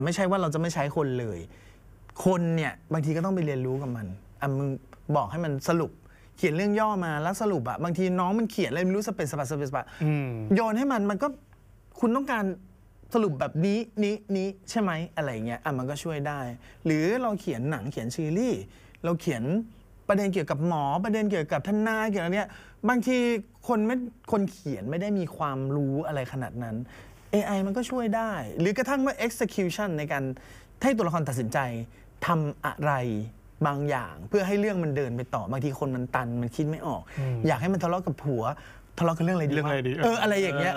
ไม่ใช่ว่าเราจะไม่ใช้คนเลยคนเนี่ยบางทีก็ต้องไปเรียนรู้กับมันมึงบอกให้มันสรุปเขียนเรื่องย่อมาแล้วสรุปบางทีน้องมันเขียนอะไรไม่รู้สเปซสปะโยนให้มันก็คุณต้องการสรุปแบบนี้ใช่ไหมอะไรเงี้ยมันก็ช่วยได้หรือเราเขียนหนังเขียนซีรีส์เราเขียนประเด็นเกี่ยวกับหมอประเด็นเกี่ยวกับทนายเกี่ยวกับเนี้ยบางทีคนเขียนไม่ได้มีความรู้อะไรขนาดนั้น AI มันก็ช่วยได้หรือกระทั่งว่า execution ในการให้ตัวละครตัดสินใจทำอะไรบางอย่างเพื่อให้เรื่องมันเดินไปต่อบางทีคนมันตันมันคิดไม่ออกอยากให้มันทะเลาะกับผัวทะเลาะกันเรื่องอะไรดีวะอะไรอย่างเงี้ย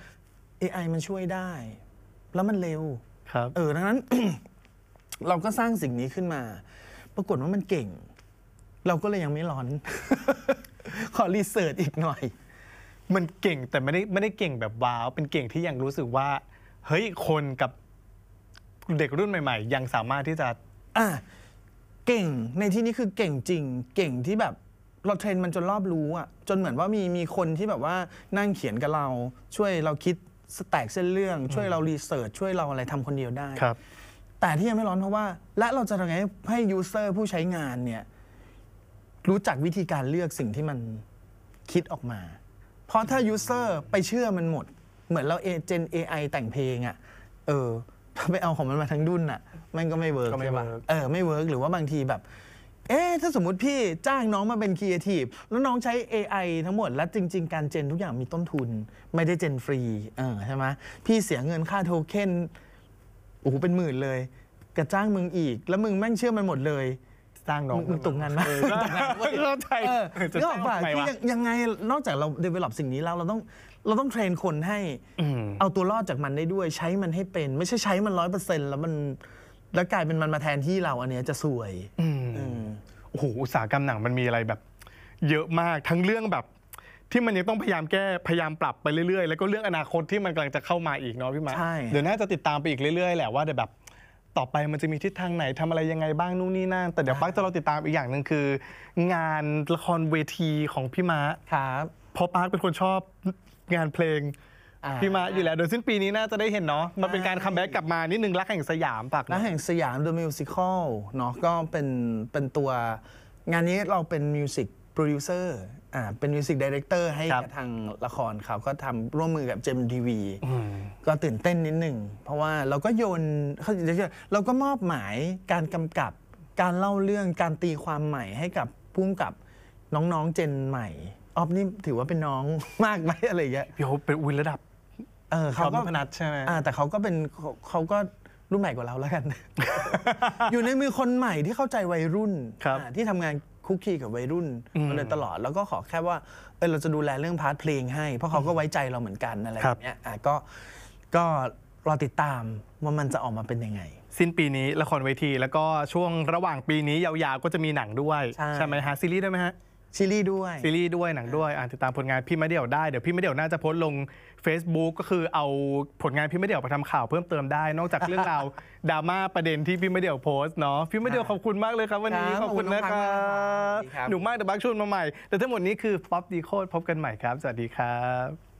AI มันช่วยได้แล้วมันเร็วครับดังนั้น เราก็สร้างสิ่งนี้ขึ้นมาปรากฏว่ามันเก่งเราก็เลยยังไม่ร้อน ขอรีเสิร์ชอีกหน่อยมันเก่งแต่ไม่ได้เก่งแบบว้าวเป็นเก่งที่ยังรู้สึกว่าเฮ้ยคนกับเด็กรุ่นใหม่ๆยังสามารถที่จะเก่งในที่นี้คือเก่งจริงเก่งที่แบบเราเทรนมันจนรอบรู้จนเหมือนว่ามีคนที่แบบว่านั่งเขียนกับเราช่วยเราคิดสแต็กเส้นเรื่องช่วยเรารีเสิร์ชช่วยเราอะไรทำคนเดียวได้ครับแต่ที่ยังไม่ร้อนเพราะว่าและเราจะทำไงให้ยูเซอร์ผู้ใช้งานเนี่ยรู้จักวิธีการเลือกสิ่งที่มันคิดออกมาเพราะถ้ายูเซอร์ไปเชื่อมันหมดเหมือนเราเจน AI แต่งเพลงถ้าไปเอาของมันมาทั้งดุนมันก็ไม่เวิร์กใช่ปะไม่เวิร์กหรือว่าบางทีแบบถ้าสมมุติพี่จ้างน้องมาเป็นครีเอทีฟแล้วน้องใช้ AI ทั้งหมดและจริงๆการเจนทุกอย่างมีต้นทุนไม่ได้เจนฟรีใช่ไหมพี่เสียเงินค่าโทเค็นโอ้โหเป็นหมื่นเลยกระจ้างมึงอีกแล้วมึงแม่งเชื่อมันหมดเลยสร้างน้องมึงตกงานมากเราใจนึกออกป่ะที่ยังไงนอกจากเรา develop สิ่งนี้แล้วเราต้องเทรนคนให้เอาตัวรอดจากมันได้ด้วยใช้มันให้เป็นไม่ใช่ใช้มัน 100% แล้วกลายเป็นมันมาแทนที่เราอันเนี้ยจะซวยโอ้โหอุตสาหกรรมหนังมันมีอะไรแบบเยอะมากทั้งเรื่องแบบที่มันยังต้องพยายามแก้พยายามปรับไปเรื่อยๆแล้วก็เรื่องอนาคตที่มันกำลังจะเข้ามาอีกเนาะพี่มาเดี๋ยวน่าจะติดตามไปอีกเรื่อยๆแหละว่าแบบต่อไปมันจะมีทิศทางไหนทำอะไรยังไงบ้างนู่นนี่นั่นแต่เดี๋ยวปั๊กจะเราติดตามอีกอย่างหนึ่งคืองานละครเวทีของพี่ม้าครับเพราะปั๊กเป็นคนชอบงานเพลงพี่ม้าอยู่แล้วโดยสิ้นปีนี้น่าจะได้เห็นเนาะมันเป็นการคัมแบ็กกลับมานิดนึงรักแห่งสยามปักรักแห่งสยาม The Musical เนาะก็เป็นตัวงานนี้เราเป็นมิวสิกโปรดิวเซอร์เป็นมิวสิกไดเรคเตอร์ให้กับทางละครเขาก็ทำร่วมมือกับเจมทีวีก็ตื่นเต้นนิดหนึ่งเพราะว่าเราก็โยนเราก็มอบหมายการกำกับการเล่าเรื่องการตีความใหม่ให้กับผู้กำกับน้องๆเจนใหม่ออฟนี่ถือว่าเป็นน้องมากไหมอะไรอย่างเงี้ยโยเป็นอุ้ยระดับเขาก็พนัทใช่ไหมแต่เขาก็รุ่นใหม่กว่าเราแล้วกัน อยู่ในมือคนใหม่ที่เข้าใจวัยรุ่นที่ทำงานคุกคีกับวัยรุ่นมาโดยตลอดแล้วก็ขอแค่ว่าเราจะดูแลเรื่องพาร์ทเพลงให้เพราะเขาก็ไว้ใจเราเหมือนกันอะไรแบบนี้ก็รอติดตามว่ามันจะออกมาเป็นยังไงสิ้นปีนี้ละครเวทีแล้วก็ช่วงระหว่างปีนี้ยาวๆก็จะมีหนังด้วยใช่ไหมฮะซีรีส์ด้วยไหมฮะซีรีส์ด้วยหนังด้วยติดตามผลงานพี่มะเดี่ยวได้เดี๋ยวพี่มะเดี่ยวน่าจะโพสต์ลง Facebook ก็คือเอาผลงานพี่มะเดี่ยวไปทำข่าวเพิ่มเติมได้นอกจากเรื่องราวดราม่าประเด็นที่พี่มะเดี่ยวโพสต์เนาะพี่มะเดี่ยวขอบคุณมากเลยครับวันนี้ขอบคุณนะครับหนุกมากแต่บักชุนมาใหม่แต่ทั้งหมดนี้คือป๊อปดีโคดพบกันใหม่ครับสวัสดีครับ